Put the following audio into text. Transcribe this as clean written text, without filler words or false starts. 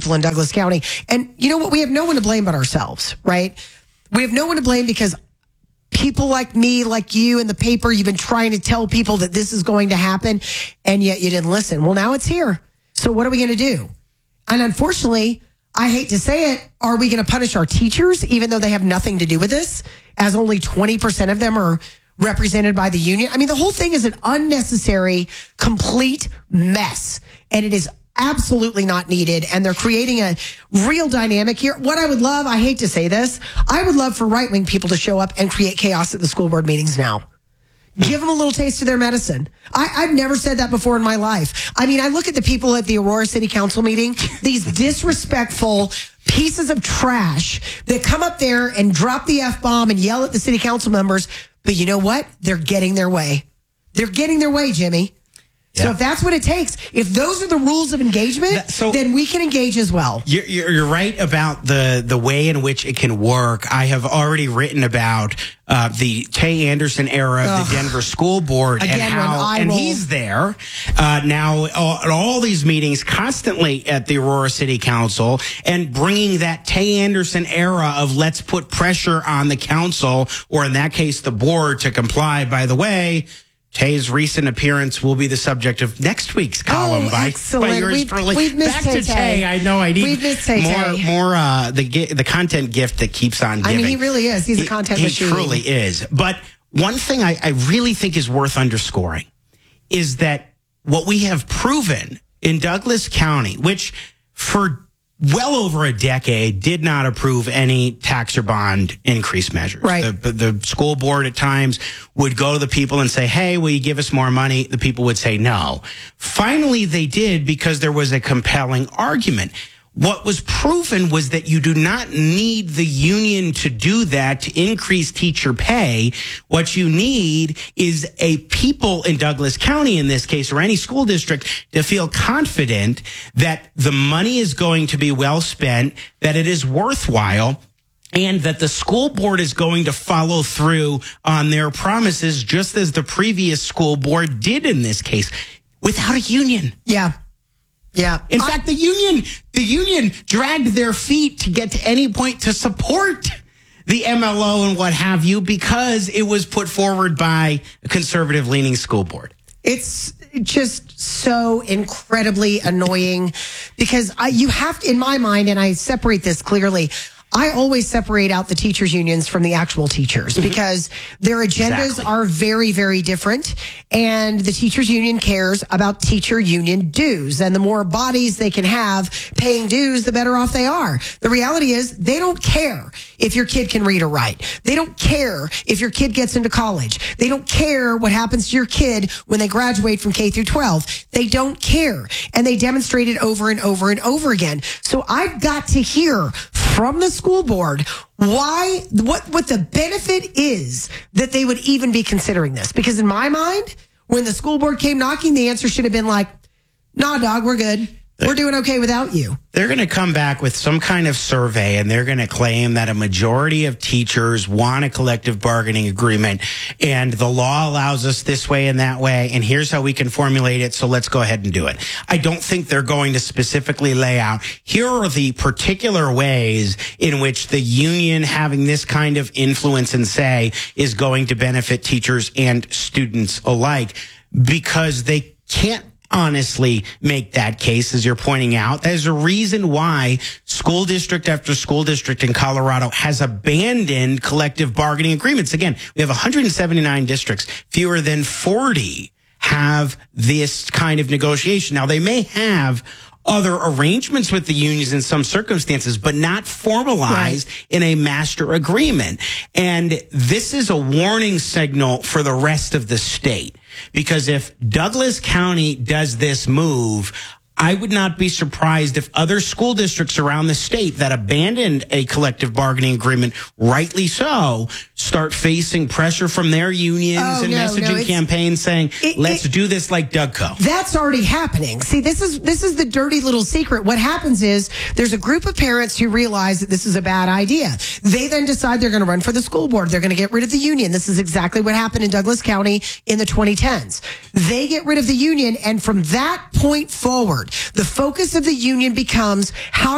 people in Douglas County. And you know what? We have no one to blame but ourselves, right? We have no one to blame because people like me, like you in the paper, you've been trying to tell people that this is going to happen, and yet you didn't listen. Well, now it's here. So what are we going to do? And unfortunately, I hate to say it, are we going to punish our teachers, even though they have nothing to do with this, as only 20% of them are represented by the union? I mean, the whole thing is an unnecessary, complete mess, and it is absolutely not needed. And they're creating a real dynamic here. What I would love, I hate to say this, I would love for right-wing people to show up and create chaos at the school board meetings now. Give them a little taste of their medicine. I've never said that before in my life. I mean, I look at the people at the Aurora City Council meeting, these disrespectful pieces of trash that come up there and drop the F-bomb and yell at the city council members. But you know what? They're getting their way. They're getting their way, Jimmy. Yeah. So if that's what it takes, if those are the rules of engagement, then we can engage as well. You're right about the way in which it can work. I have already written about the Tay Anderson era of the Denver School Board and he's there now at all these meetings constantly at the Aurora City Council and bringing that Tay Anderson era of let's put pressure on the council, or in that case, the board, to comply. By the way, Tay's recent appearance will be the subject of next week's column by yours truly. We've missed Back to Tay. I know I need more the content gift that keeps on giving. I mean, he really is. He's a content machine. He truly is. But one thing I really think is worth underscoring is that what we have proven in Douglas County, which for well over a decade did not approve any tax or bond increase measures. Right. The school board at times would go to the people and say, hey, will you give us more money? The people would say no. Finally, they did because there was a compelling argument. What was proven was that you do not need the union to do that to increase teacher pay. What you need is a people in Douglas County, in this case, or any school district, to feel confident that the money is going to be well spent, that it is worthwhile, and that the school board is going to follow through on their promises, just as the previous school board did in this case, without a union. Yeah. Yeah. In fact, the union dragged their feet to get to any point to support the MLO and what have you, because it was put forward by a conservative leaning school board. It's just so incredibly annoying because you have to, in my mind, and I separate this clearly, I always separate out the teachers' unions from the actual teachers because their agendas are very, very different. And the teachers' union cares about teacher union dues. And the more bodies they can have paying dues, the better off they are. The reality is they don't care if your kid can read or write. They don't care if your kid gets into college. They don't care what happens to your kid when they graduate from K through 12. They don't care. And they demonstrate it over and over and over again. So I've got to hear from the school board what the benefit is that they would even be considering this. Because in my mind, when the school board came knocking, the answer should have been like, nah, dog, we're good. We're doing okay without you. They're going to come back with some kind of survey, and they're going to claim that a majority of teachers want a collective bargaining agreement, and the law allows us this way and that way, and here's how we can formulate it, so let's go ahead and do it. I don't think they're going to specifically lay out, here are the particular ways in which the union having this kind of influence and say is going to benefit teachers and students alike, because they can't honestly make that case, as you're pointing out. There's a reason why school district after school district in Colorado has abandoned collective bargaining agreements. Again, we have 179 districts. Fewer than 40 have this kind of negotiation. Now, they may have other arrangements with the unions in some circumstances, but not formalized in a master agreement. And this is a warning signal for the rest of the state, because if Douglas County does this move, I would not be surprised if other school districts around the state that abandoned a collective bargaining agreement, rightly so, start facing pressure from their unions and messaging campaigns saying, let's do this like Dougco. That's already happening. See, this is the dirty little secret. What happens is there's a group of parents who realize that this is a bad idea. They then decide they're going to run for the school board. They're going to get rid of the union. This is exactly what happened in Douglas County in the 2010s. They get rid of the union, and from that point forward, the focus of the union becomes how